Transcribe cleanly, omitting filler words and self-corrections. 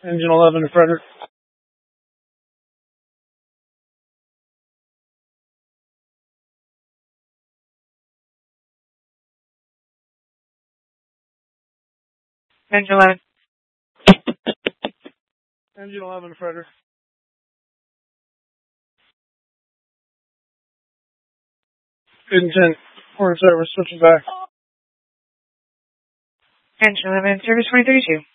Engine 11 Frederick. Engine 11. Engine 11 Frederick. Engine 4 service, switching back. Engine 11, service 2032.